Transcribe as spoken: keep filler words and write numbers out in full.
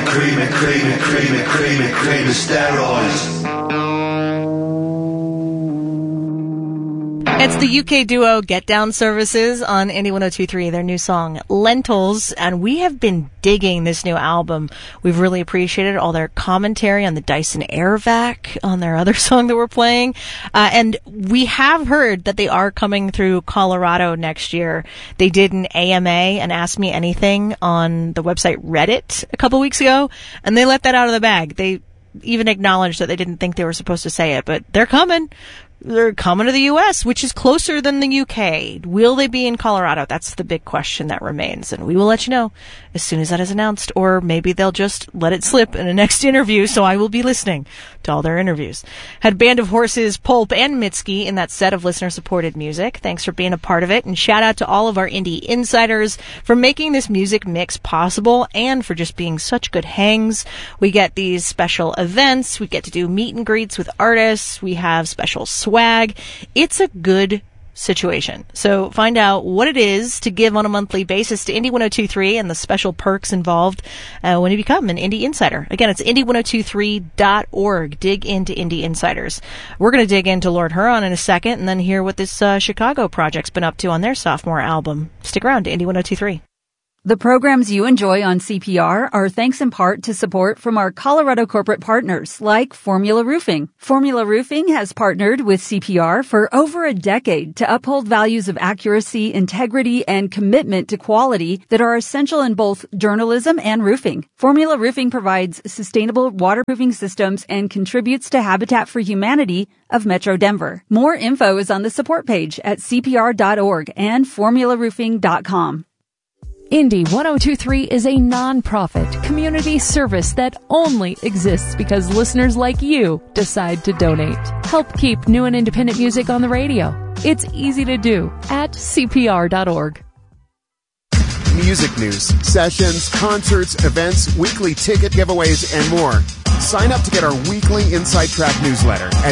it, cream it, cream it, cream it, cream it, cream it, steroids. It's the U K duo Get Down Services on Indie one oh two point three, their new song, Lentils, and we have been digging this new album. We've really appreciated all their commentary on the Dyson Airvac, on their other song that we're playing, uh, and we have heard that they are coming through Colorado next year. They did an A M A, an Ask Me Anything, on the website Reddit a couple weeks ago, and they let that out of the bag. They even acknowledged that they didn't think they were supposed to say it, but they're coming. They're coming to the U S, which is closer than the U K. Will they be in Colorado? That's the big question that remains, and we will let you know as soon as that is announced, or maybe they'll just let it slip in the next interview, so I will be listening to all their interviews. Had Band of Horses, Pulp, and Mitski in that set of listener-supported music. Thanks for being a part of it, and shout out to all of our indie insiders for making this music mix possible and for just being such good hangs. We get these special events. We get to do meet and greets with artists. We have special swag. It's a good situation. So find out what it is to give on a monthly basis to Indie one oh two point three and the special perks involved uh, when you become an Indie Insider. Again, it's indie one oh two three dot org. Dig into Indie Insiders. We're going to dig into Lord Huron in a second and then hear what this uh, Chicago project's been up to on their sophomore album. Stick around to Indie one oh two point three. The programs you enjoy on C P R are thanks in part to support from our Colorado corporate partners like Formula Roofing. Formula Roofing has partnered with C P R for over a decade to uphold values of accuracy, integrity, and commitment to quality that are essential in both journalism and roofing. Formula Roofing provides sustainable waterproofing systems and contributes to Habitat for Humanity of Metro Denver. More info is on the support page at C P R dot org and formula roofing dot com. Indie one oh two point three is a non-profit community service that only exists because listeners like you decide to donate. Help keep new and independent music on the radio. It's easy to do at C P R dot org. Music news, sessions, concerts, events, weekly ticket giveaways, and more. Sign up to get our weekly Inside Track newsletter at